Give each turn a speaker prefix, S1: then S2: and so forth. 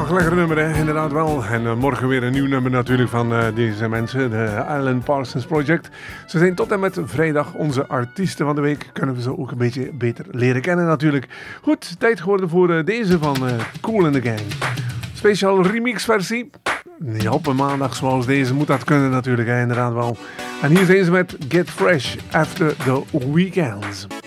S1: Ach, lekker nummer, hè? Inderdaad wel. En morgen weer een nieuw nummer natuurlijk van deze mensen, de Alan Parsons Project. Ze zijn tot en met vrijdag onze artiesten van de week. Kunnen we ze ook een beetje beter leren kennen natuurlijk. Goed, tijd geworden voor deze van Kool and the Gang. Speciaal remixversie. Ja, op een maandag zoals deze moet dat kunnen natuurlijk, hè? Inderdaad wel. En hier zijn ze met Get Fresh After the Weekends.